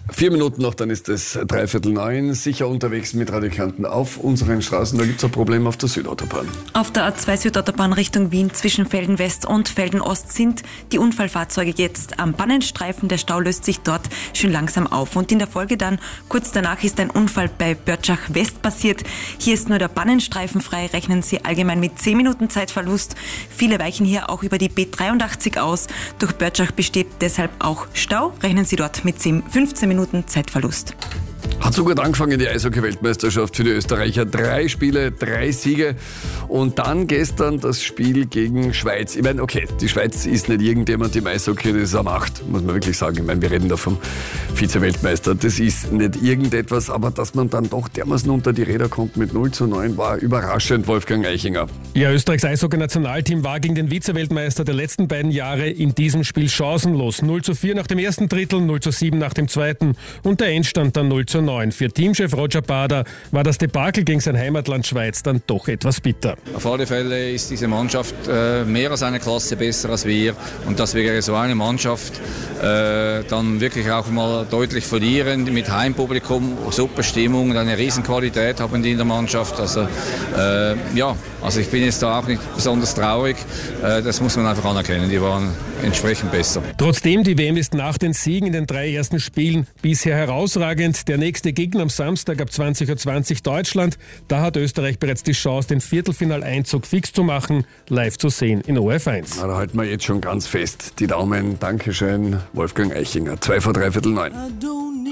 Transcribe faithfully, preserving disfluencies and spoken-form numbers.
Vier Minuten noch, dann ist es dreiviertel neun. Sicher unterwegs mit Radio Kärnten auf unseren Straßen. Da gibt es ein Problem auf der Südautobahn. Auf der A zwei Südautobahn Richtung Wien zwischen Velden West und Velden Ost sind die Unfallfahrzeuge jetzt am Bannenstreifen. Der Stau löst sich dort schön langsam auf. Und in der Folge dann, kurz danach, ist ein Unfall bei Börtschach West passiert. Hier ist nur der Bannenstreifen frei. Rechnen Sie allgemein mit zehn Minuten Zeitverlust. Viele weichen hier auch über die B dreiundachtzig aus. Durch Börtschach besteht deshalb auch Stau. Rechnen Sie dort mit fünfzehn Minuten Zeitverlust. Hat so gut angefangen, die Eishockey-Weltmeisterschaft für die Österreicher. Drei Spiele, drei Siege und dann gestern das Spiel gegen Schweiz. Ich meine, okay, die Schweiz ist nicht irgendjemand im Eishockey, das ist eine Macht, muss man wirklich sagen. Ich meine, wir reden da vom Vize-Weltmeister. Das ist nicht irgendetwas, aber dass man dann doch dermaßen unter die Räder kommt mit null zu neun, war überraschend, Wolfgang Eichinger. Ja, Österreichs Eishockey-Nationalteam war gegen den Vize-Weltmeister der letzten beiden Jahre in diesem Spiel chancenlos. null zu vier nach dem ersten Drittel, null zu sieben nach dem zweiten und der Endstand dann null zu neun. Für Teamchef Roger Bader war das Debakel gegen sein Heimatland Schweiz dann doch etwas bitter. Auf alle Fälle ist diese Mannschaft äh, mehr als eine Klasse besser als wir und dass wir so eine Mannschaft äh, dann wirklich auch mal deutlich verlieren mit Heimpublikum, super Stimmung, eine Riesenqualität haben die in der Mannschaft. Also äh, ja, also ich bin jetzt da auch nicht besonders traurig, äh, das muss man einfach anerkennen, die waren entsprechend besser. Trotzdem, die W M ist nach den Siegen in den drei ersten Spielen bisher herausragend. Der nächste Gegner am Samstag ab zwanzig Uhr zwanzig Deutschland. Da hat Österreich bereits die Chance, den Viertelfinaleinzug fix zu machen. Live zu sehen in O F eins. Na, da halten wir jetzt schon ganz fest. Die Daumen. Dankeschön, Wolfgang Eichinger. Zwei vor dreiviertel neun.